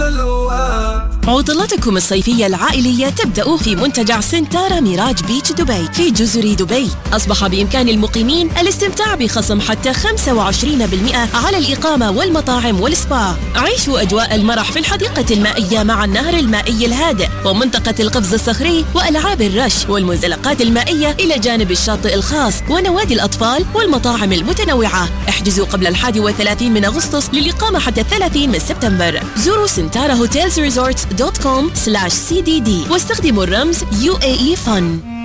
عطلاتكم الصيفية العائلية تبدأ في منتجع سنتارا ميراج بيتش دبي في جزر دبي. أصبح بإمكان المقيمين الاستمتاع بخصم حتى 25% على الإقامة والمطاعم والسبا. عيشوا أجواء المرح في الحديقة المائية مع النهر المائي الهادئ ومنطقة القفز الصخري وألعاب الرش والمنزلقات المائية إلى جانب الشاطئ الخاص ونوادي الأطفال والمطاعم المتنوعة. احجزوا قبل 31 من أغسطس للإقامة حتى 30 من سبتمبر. زوروا سنتارا هوتيلز ريزورتس.com/CDD واستخدموا الرمز UAE Fun.